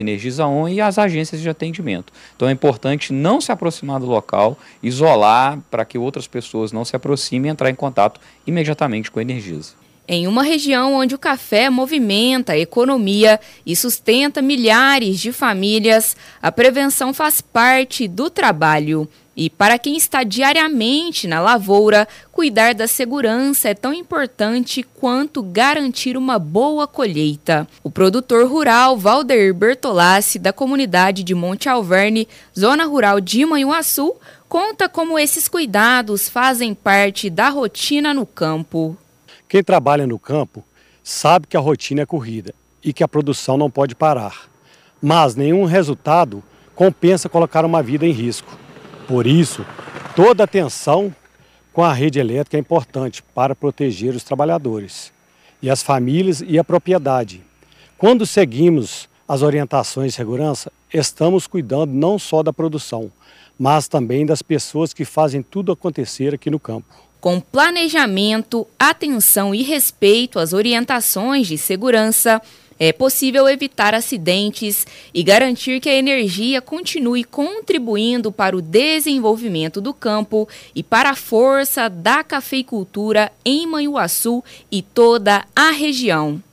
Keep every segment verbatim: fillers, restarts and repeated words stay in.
Energisa On e as agências de atendimento. Então é importante não se aproximar do local, isolar para que outras pessoas não se aproximem e entrar em contato imediatamente com a Energisa. Em uma região onde o café movimenta a economia e sustenta milhares de famílias, a prevenção faz parte do trabalho. E para quem está diariamente na lavoura, cuidar da segurança é tão importante quanto garantir uma boa colheita. O produtor rural Valdeir Bertolassi, da comunidade de Monte Alverne, zona rural de Manhuaçu, conta como esses cuidados fazem parte da rotina no campo. Quem trabalha no campo sabe que a rotina é corrida e que a produção não pode parar. Mas nenhum resultado compensa colocar uma vida em risco. Por isso, toda atenção com a rede elétrica é importante para proteger os trabalhadores, e as famílias e a propriedade. Quando seguimos as orientações de segurança, estamos cuidando não só da produção, mas também das pessoas que fazem tudo acontecer aqui no campo. Com planejamento, atenção e respeito às orientações de segurança, é possível evitar acidentes e garantir que a energia continue contribuindo para o desenvolvimento do campo e para a força da cafeicultura em Manhuaçu e toda a região.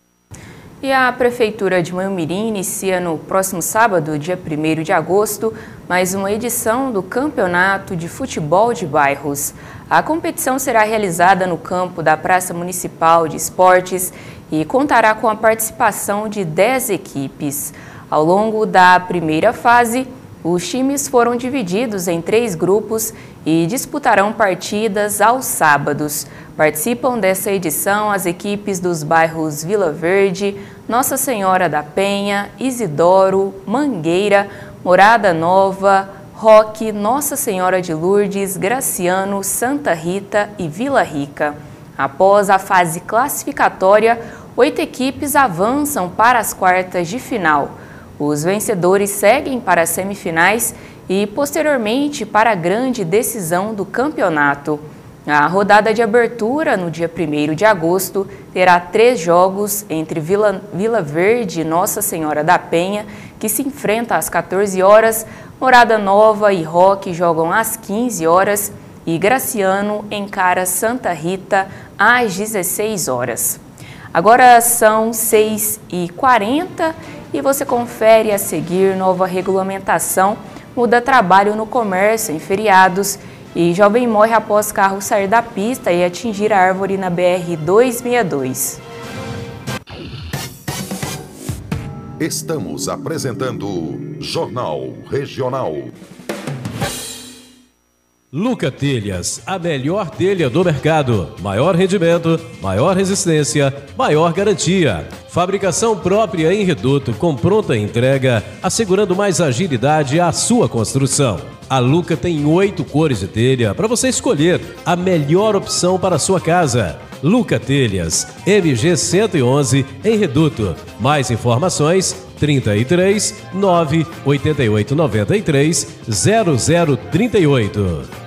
E a Prefeitura de Manhumirim inicia no próximo sábado, dia primeiro de agosto, mais uma edição do Campeonato de Futebol de Bairros. A competição será realizada no campo da Praça Municipal de Esportes e contará com a participação de dez equipes. Ao longo da primeira fase, os times foram divididos em três grupos e disputarão partidas aos sábados. Participam dessa edição as equipes dos bairros Vila Verde, Nossa Senhora da Penha, Isidoro, Mangueira, Morada Nova, Roque, Nossa Senhora de Lourdes, Graciano, Santa Rita e Vila Rica. Após a fase classificatória, oito equipes avançam para as quartas de final. Os vencedores seguem para as semifinais e, posteriormente, para a grande decisão do campeonato. A rodada de abertura, no dia primeiro de agosto, terá três jogos entre Vila, Vila Verde e Nossa Senhora da Penha, que se enfrenta às quatorze horas, Morada Nova e Roque jogam às quinze horas e Graciano encara Santa Rita às dezesseis horas. Agora são seis e quarenta e você confere a seguir nova regulamentação, muda trabalho no comércio em feriados e jovem morre após carro sair da pista e atingir a árvore na B R duzentos e sessenta e dois. Estamos apresentando Jornal Regional. Luca Telhas, a melhor telha do mercado. Maior rendimento, maior resistência, maior garantia. Fabricação própria em reduto com pronta entrega, assegurando mais agilidade à sua construção. A Luca tem oito cores de telha para você escolher a melhor opção para a sua casa. Luca Telhas, M G cento e onze em reduto. Mais informações trinta e três, nove, oitenta e oito, noventa e três, zero zero trinta e oito.